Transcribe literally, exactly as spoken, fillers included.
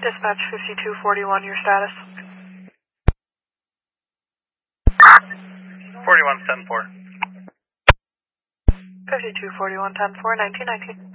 Dispatch fifty-two forty-one, your status? forty-one ten four. fifty-two forty-one ten four, nineteen nineteen.